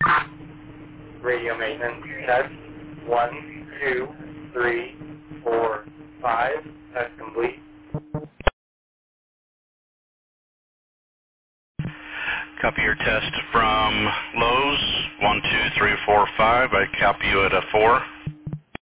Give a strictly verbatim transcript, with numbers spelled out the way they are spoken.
Radio maintenance. Test. One, two, three, four, five. Test complete. Copy your test from Lowe's. One, two, three, four, five. I copy you at a four.